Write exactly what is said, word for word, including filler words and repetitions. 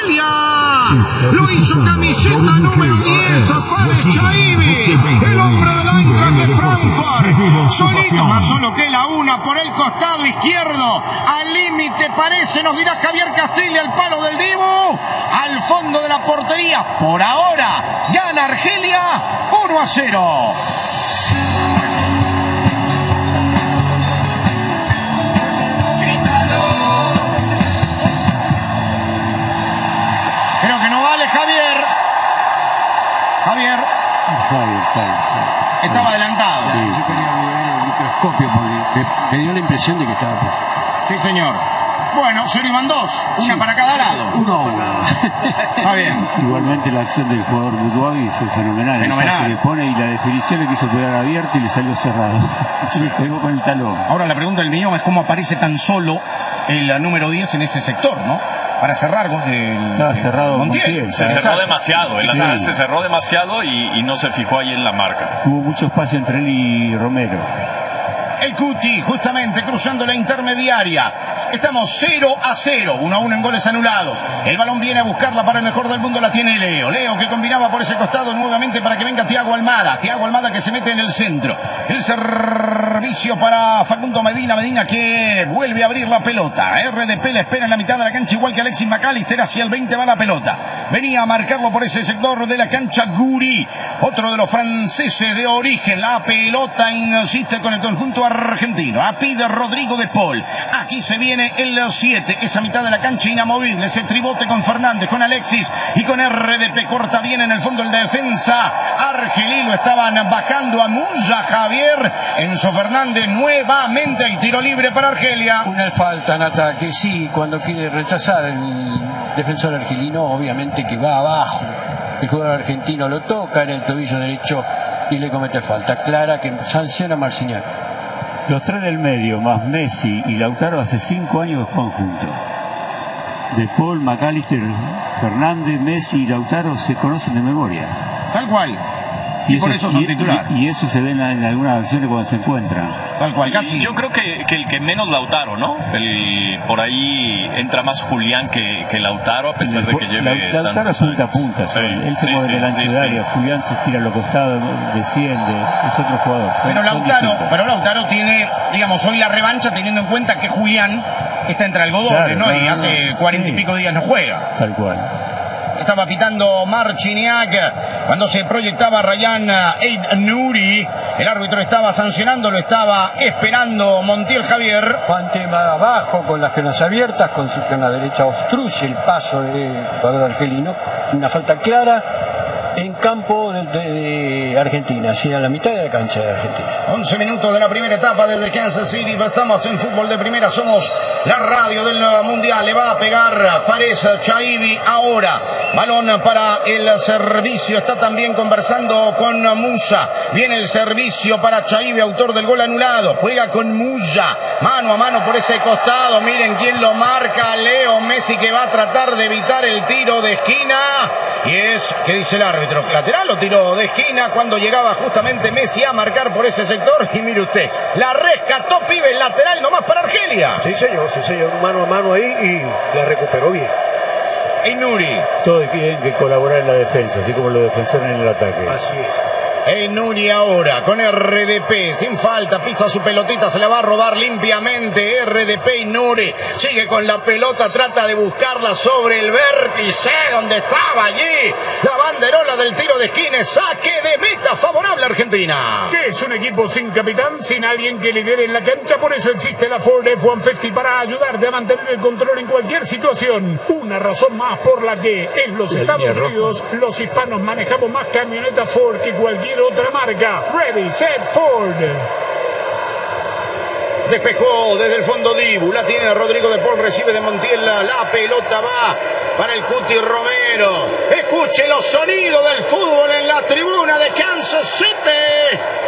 Argelia. Lo hizo camiseta número diez, Afares Chaibi, el hombre del Eintracht de Frankfurt. Solito más solo que la una por el costado izquierdo. Al límite parece, nos dirá Javier Castilla, el palo del Dibu. Al fondo de la portería. Por ahora gana Argelia uno a cero. Creo que no vale, Javier. Javier. Sabe, sabe, sabe. Estaba adelantado. Sí, yo quería ver el microscopio porque me, me dio la impresión de que estaba presente. Sí, señor. Bueno, cero y van dos. Una sí, para cada lado. Uno a uno. Está bien. Igualmente la acción del jugador Boudaoui fue fenomenal. Fenomenal. Se le pone y la definición le quiso pegar abierto y le salió cerrado. Se le pegó con el talón. Ahora la pregunta del millón es cómo aparece tan solo el número diez en ese sector, ¿no? Para cerrar el, Estaba cerrado Montiel. Montiel. Se cerró Exacto. demasiado, el Exacto. se cerró demasiado y, y no se fijó ahí en la marca. Hubo mucho espacio entre él y Romero. El Cuti, justamente cruzando la intermediaria. Estamos cero a cero, uno a uno en goles anulados. El balón viene a buscarla para el mejor del mundo, la tiene Leo. Leo que combinaba por ese costado nuevamente para que venga Thiago Almada. Thiago Almada que se mete en el centro. El servicio para Facundo Medina. Medina que vuelve a abrir la pelota. R D P la espera en la mitad de la cancha, igual que Alexis McAllister. Hacia el veinte va la pelota. Venía a marcarlo por ese sector de la cancha Guri, otro de los franceses de origen. La pelota insiste con el conjunto argentino. A pide Rodrigo de Paul. Aquí se viene el siete, esa mitad de la cancha inamovible, ese tribote con Fernández, con Alexis y con R D P. Corta bien en el fondo el defensa argelino. Estaban bajando a Muya, Javier. Enzo Fernández nuevamente y tiro libre para Argelia. Una falta en ataque, sí, cuando quiere rechazar el defensor argelino, obviamente que va abajo. El jugador argentino lo toca en el tobillo derecho y le comete falta clara que sanciona Marciniak. Los tres del medio, más Messi y Lautaro, hace cinco años que juegan juntos. De Paul, McAllister, Fernández, Messi y Lautaro se conocen de memoria. Tal cual. Y, y por eso son titulares. Y, y eso se ve en, en algunas acciones cuando se encuentran. Tal cual, casi. Yo creo que, que el que menos Lautaro, ¿no? El, por ahí entra más Julián que, que Lautaro, a pesar de que lleve... La, Lautaro es punta a punta, sí, él se sí, mueve sí, en el ancho sí, de área, sí. Julián se estira a los costados, desciende, es otro jugador. Son, pero, Lautaro, pero Lautaro tiene, digamos, hoy la revancha teniendo en cuenta que Julián está entre algodones, claro, ¿no? Claro, y hace cuarenta sí. y pico días no juega. Tal cual. Estaba pitando Marciniak cuando se proyectaba Ryan Aït-Nouri. El árbitro estaba sancionando, lo estaba esperando Montiel, Javier. Guante abajo con las piernas abiertas, con su pierna derecha obstruye el paso del jugador argelino. Una falta clara en campo de, de, de Argentina, así a la mitad de la cancha de Argentina. once minutos de la primera etapa desde Kansas City. Estamos en fútbol de primera, somos la radio del mundial. Le va a pegar Fares Chaibi ahora. Balón para el servicio. Está también conversando con Musa. Viene el servicio para Chaibi, autor del gol anulado. Juega con Musa. Mano a mano por ese costado. Miren quién lo marca. Leo Messi, que va a tratar de evitar el tiro de esquina. Y es, ¿qué dice el árbitro? Lateral o tiro de esquina cuando llegaba justamente Messi a marcar por ese sector. Y mire usted, la rescató, pibe, el lateral nomás para Argelia. Sí, señor, sí, señor. Mano a mano ahí y la recuperó bien. Aït-Nouri. Todos tienen que colaborar en la defensa, así como los defensores en el ataque. Así es. Aït-Nouri ahora con R D P, sin falta, pisa su pelotita, se la va a robar limpiamente. R D P Aït-Nouri sigue con la pelota, trata de buscarla sobre el vértice donde estaba allí la banderola del tiro de esquina. Saque de meta favorable a Argentina. Que es un equipo sin capitán, sin alguien que lidere en la cancha, por eso existe la Ford F ciento cincuenta para ayudarte a mantener el control en cualquier situación. Una razón más por la que en los La Estados línea Unidos roja. Los hispanos manejamos más camionetas Ford que cualquier otra marca. Ready, set, Ford. Despejó desde el fondo Dibu, la tiene Rodrigo de Paul, recibe de Montiel, la, la pelota va para el Cuti Romero. Escuche los sonidos del fútbol en la tribuna de Kansas City.